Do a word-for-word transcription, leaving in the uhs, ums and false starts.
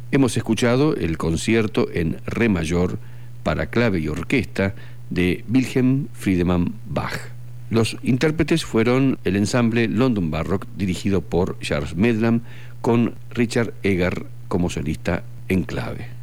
Hemos escuchado el concierto en re mayor para clave y orquesta de Wilhelm Friedemann Bach. Los intérpretes fueron el ensamble London Baroque dirigido por Charles Medlam con Richard Egar como solista en clave.